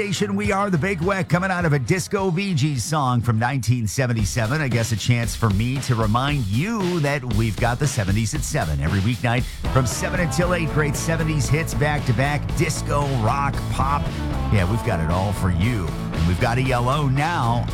Station, we are the Big Weck, coming out of a Disco Bee Gees song from 1977. I guess a chance for me to remind you that we've got the 70s at 7 every weeknight from 7 until 8. Great 70s hits back to back, disco, rock, pop. Yeah, we've got it all for you. And we've got ELO now